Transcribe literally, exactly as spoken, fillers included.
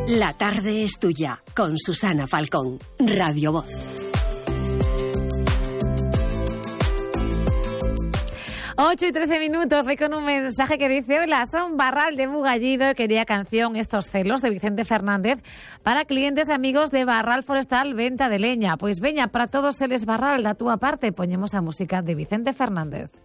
La tarde es tuya, con Susana Falcón, Radio Voz. ocho y trece minutos, voy con un mensaje que dice: hola, son Barral de Bugallido, quería canción Estos celos de Vicente Fernández para clientes amigos de Barral Forestal, venta de leña. Pues veña, para todos eles Barral, da túa parte, poñemos a música de Vicente Fernández.